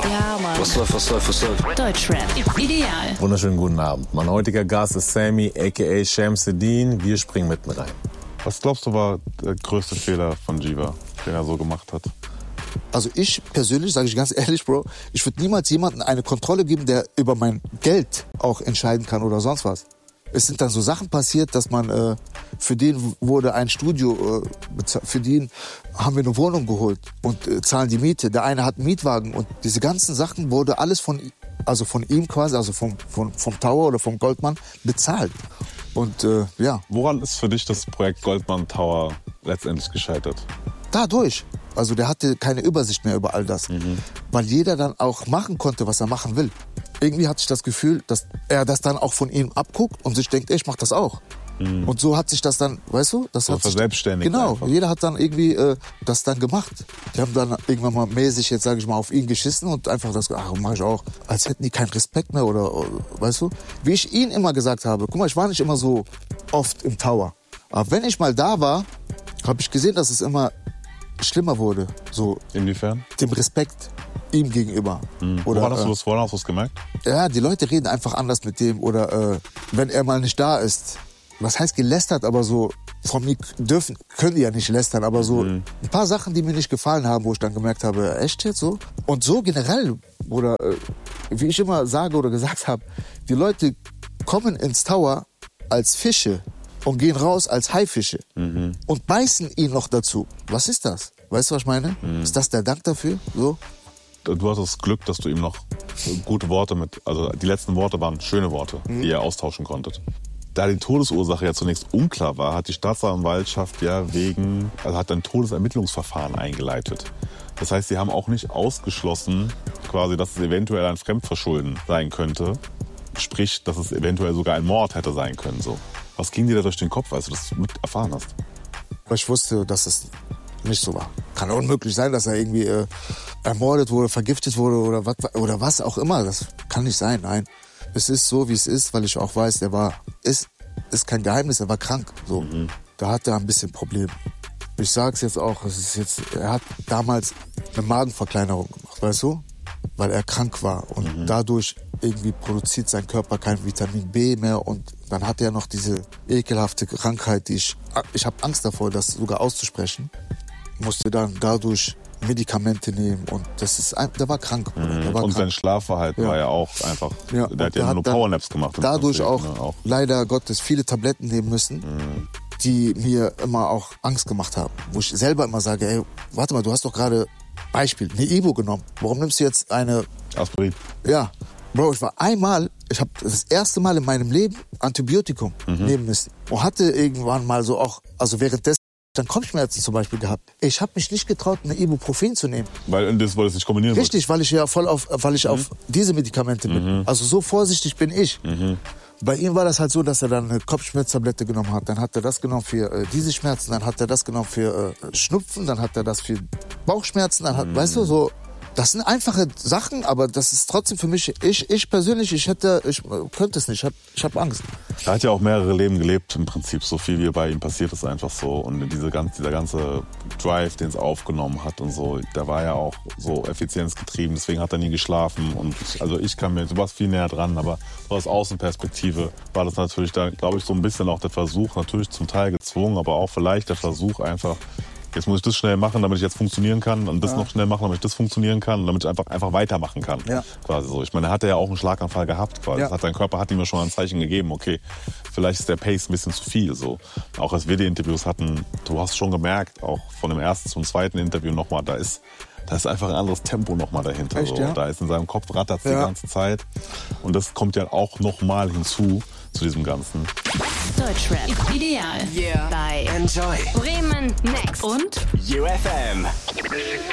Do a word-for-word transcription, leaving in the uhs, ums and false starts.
Ja, Mann. Was läuft, was läuft, was läuft? Deutschrap. Ideal. Wunderschönen guten Abend. Mein heutiger Gast ist Sammy, a k a. Shamsuddin. Wir springen mitten rein. Was glaubst du war der größte Fehler von Jiva, den er so gemacht hat? Also ich persönlich, sage ich ganz ehrlich, Bro, ich würde niemals jemandem eine Kontrolle geben, der über mein Geld auch entscheiden kann oder sonst was. Es sind dann so Sachen passiert, dass man, äh, für den wurde ein Studio, äh, für den haben wir eine Wohnung geholt und äh, zahlen die Miete. Der eine hat einen Mietwagen und diese ganzen Sachen wurde alles von, also von ihm quasi, also vom, vom, vom Tower oder vom Goldman bezahlt. Und äh, ja. Woran ist für dich das Projekt Goldman Tower letztendlich gescheitert? Dadurch. Also der hatte keine Übersicht mehr über all das. Mhm. Weil jeder dann auch machen konnte, was er machen will. Irgendwie hatte ich das Gefühl, dass er das dann auch von ihm abguckt und sich denkt, ey, ich mach das auch. Mhm. Und so hat sich das dann, weißt du? Das so hat verselbstständigt. Genau, einfach. Jeder jeder hat dann irgendwie äh, das dann gemacht. Die haben dann irgendwann mal mäßig, jetzt sage ich mal, auf ihn geschissen und einfach das, ach, mach ich auch. Als hätten die keinen Respekt mehr oder, oder, weißt du? Wie ich ihn immer gesagt habe, guck mal, ich war nicht immer so oft im Tower. Aber wenn ich mal da war, habe ich gesehen, dass es immer schlimmer wurde. So. Inwiefern? Dem Respekt ihm gegenüber. Mhm. Oder, woran hast äh, du das, woran hast du das gemerkt? Ja, die Leute reden einfach anders mit dem. Oder äh, wenn er mal nicht da ist. Was heißt gelästert, aber so von mir dürfen, können die ja nicht lästern, aber so mhm. ein paar Sachen, die mir nicht gefallen haben, wo ich dann gemerkt habe, echt jetzt so? Und so generell, oder äh, wie ich immer sage oder gesagt habe, die Leute kommen ins Tower als Fische und gehen raus als Haifische mhm. und beißen ihn noch dazu. Was ist das? Weißt du, was ich meine? Mhm. Ist das der Dank dafür? So? Du hast das Glück, dass du ihm noch gute Worte mit, also die letzten Worte waren schöne Worte, mhm. die ihr austauschen konntet. Da die Todesursache ja zunächst unklar war, hat die Staatsanwaltschaft ja wegen, also hat ein Todesermittlungsverfahren eingeleitet. Das heißt, sie haben auch nicht ausgeschlossen, quasi, dass es eventuell ein Fremdverschulden sein könnte. Sprich, dass es eventuell sogar ein Mord hätte sein können. So. Was ging dir da durch den Kopf, als du das mit erfahren hast? Ich wusste, dass es nicht so war. Kann unmöglich sein, dass er irgendwie äh, ermordet wurde, vergiftet wurde oder was, oder was auch immer. Das kann nicht sein, nein. Es ist so, wie es ist, weil ich auch weiß, er war, ist, ist kein Geheimnis, er war krank. So. Mhm. Da hat er ein bisschen Probleme. Ich sag's jetzt auch, es ist jetzt, er hat damals eine Magenverkleinerung gemacht, weißt du? Weil er krank war und mhm. dadurch irgendwie produziert sein Körper kein Vitamin B mehr und dann hat er noch diese ekelhafte Krankheit, die ich, ich habe Angst davor, das sogar auszusprechen. Musste dann dadurch Medikamente nehmen und das ist, der war krank. Mhm. Der war und krank. sein Schlafverhalten ja. war ja auch einfach, ja. der hat ja hat nur Powernaps gemacht. Dadurch Prinzip, auch, ne? auch leider Gottes viele Tabletten nehmen müssen, mhm. die mir immer auch Angst gemacht haben. Wo ich selber immer sage, ey, warte mal, du hast doch gerade, Beispiel, eine Ibo genommen. Warum nimmst du jetzt eine... Aspirin. Ja. Bro, ich war einmal, ich habe das erste Mal in meinem Leben Antibiotikum mhm. nehmen müssen. Und hatte irgendwann mal so auch, also währenddessen, dann Kopfschmerzen zum Beispiel gehabt. Ich habe mich nicht getraut, eine Ibuprofen zu nehmen. Weil das wolltest du nicht kombinieren. Richtig, weil ich ja voll auf, weil ich mhm. auf diese Medikamente bin. Mhm. Also so vorsichtig bin ich. Mhm. Bei ihm war das halt so, dass er dann eine Kopfschmerztablette genommen hat. Dann hat er das genommen für äh, diese Schmerzen, dann hat er das genommen für äh, Schnupfen, dann hat er das für Bauchschmerzen, dann hat, mhm. weißt du, so. Das sind einfache Sachen, aber das ist trotzdem für mich, ich, ich persönlich, ich hätte, ich könnte es nicht, ich habe ich hab Angst. Er hat ja auch mehrere Leben gelebt im Prinzip, so viel wie bei ihm passiert ist einfach so. Und diese ganze, dieser ganze Drive, den es aufgenommen hat und so, der war ja auch so effizienzgetrieben, deswegen hat er nie geschlafen. Und ich, also ich kann mir, du warst viel näher dran, aber so aus Außenperspektive war das natürlich da, glaube ich, so ein bisschen auch der Versuch, natürlich zum Teil gezwungen, aber auch vielleicht der Versuch einfach, jetzt muss ich das schnell machen, damit ich jetzt funktionieren kann und das ja. noch schnell machen, damit ich das funktionieren kann und damit ich einfach, einfach weitermachen kann. Ja. Quasi so. Ich meine, er hatte ja auch einen Schlaganfall gehabt. Quasi. Ja. Hat, sein Körper hat ihm ja schon ein Zeichen gegeben, okay, vielleicht ist der Pace ein bisschen zu viel. So. Auch als wir die Interviews hatten, du hast schon gemerkt, auch von dem ersten zum zweiten Interview nochmal, da ist, da ist einfach ein anderes Tempo nochmal dahinter. Echt, so. ja? Da ist in seinem Kopf rattert ja. die ganze Zeit. Und das kommt ja auch nochmal hinzu zu diesem Ganzen. Deutschrap Ideal. Yeah. Bei Enjoy. Bremen Next. Und U F M.